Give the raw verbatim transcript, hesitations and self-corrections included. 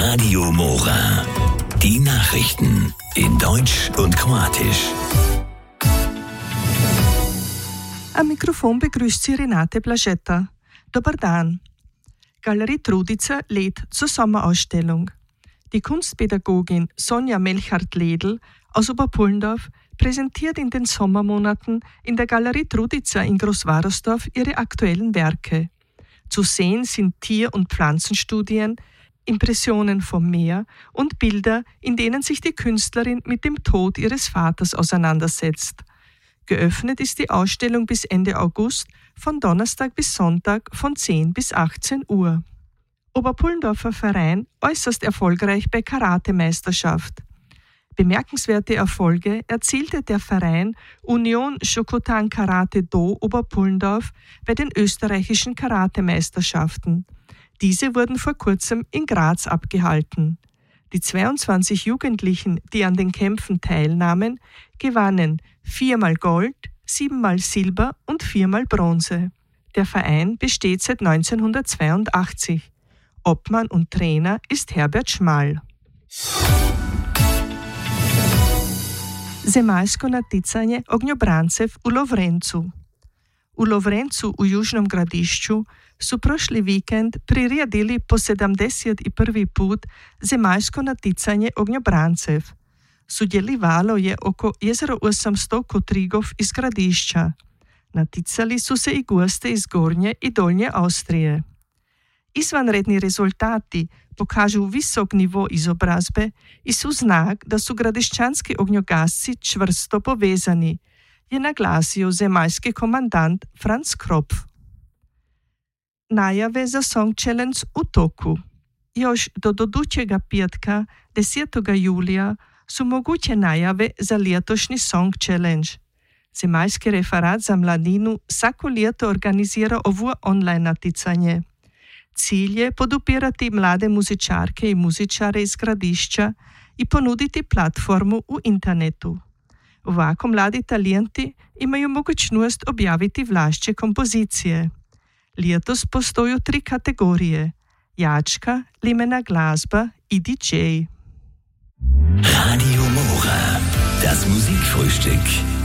Radio Mora. Die Nachrichten in Deutsch und Kroatisch. Am Mikrofon begrüßt sie Renate Blaschetta. Dobar dan. Galerie Trudica lädt zur Sommerausstellung. Die Kunstpädagogin Sonja Melchart-Ledl aus Oberpullendorf präsentiert in den Sommermonaten in der Galerie Trudica in Großwaresdorf ihre aktuellen Werke. Zu sehen sind Tier- und Pflanzenstudien, Impressionen vom Meer und Bilder, in denen sich die Künstlerin mit dem Tod ihres Vaters auseinandersetzt. Geöffnet ist die Ausstellung bis Ende August, von Donnerstag bis Sonntag von zehn bis achtzehn Uhr. Oberpullendorfer Verein äußerst erfolgreich bei Karatemeisterschaft. Bemerkenswerte Erfolge erzielte der Verein Union Shokotan Karate Do Oberpullendorf bei den österreichischen Karatemeisterschaften. Diese wurden vor kurzem in Graz abgehalten. Die zweiundzwanzig Jugendlichen, die an den Kämpfen teilnahmen, gewannen viermal Gold, siebenmal Silber und viermal Bronze. Der Verein besteht seit neunzehnhundertzweiundachtzig. Obmann und Trainer ist Herbert Schmal. Zemaljsko naticanje ognjobrancev u Lovrencu. U Lovrencu u Južnom Gradišću su prošli vikend priredili po sedemdeset prvi put zemaljsko naticanje ognjobrancev. Sudjelovalo je oko osemsto kotrigov iz Gradišća. Naticali su se i goste iz Gornje i Dolnje Avstrije. Izvanredni rezultati pokažu visok nivo izobrazbe i su znak da su gradišćanski ognjogasci čvrsto povezani, je naglasio zemaljski komandant Franz Kropf. Najave za Song Challenge u toku. Još do dodućega petka, desetega julija, su moguće najave za letošnji Song Challenge. Zemaljski referat za mladinu vsako leto organizira ovo online naticanje. Cilj je podupirati mlade muzičarke i muzičare iz Gradišća i ponuditi platformu u internetu. Ovako mladi talenti imaju mogućnost objaviti vlašće kompozicije. Letos postoju tri kategorije: jačka, limena glazba i D J. Radio Mora, das Musikfrühstück.